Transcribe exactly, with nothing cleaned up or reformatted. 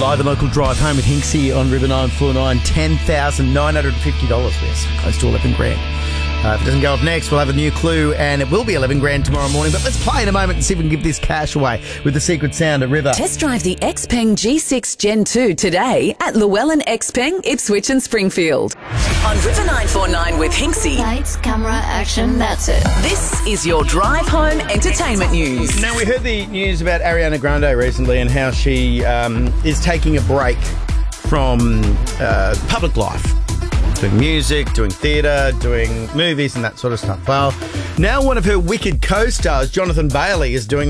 Live and local drive home with Hinksy on River nine four nine. ten thousand nine hundred fifty dollars. We're so close to eleven grand. Uh, if it doesn't go off next, we'll have a new clue, and it will be eleven grand tomorrow morning. But let's play in a moment and see if we can give this cash away with the secret sound at River. Test drive the Xpeng G six Gen two today at Llewellyn Xpeng, Ipswich and Springfield. On River nine four nine with Hinksy. Lights, camera, action, that's it. This is your drive home entertainment news. Now, we heard the news about Ariana Grande recently and how she um, is taking a break from uh, public life. Doing music, doing theatre, doing movies and that sort of stuff. Well, now one of her Wicked co-stars, Jonathan Bailey, is doing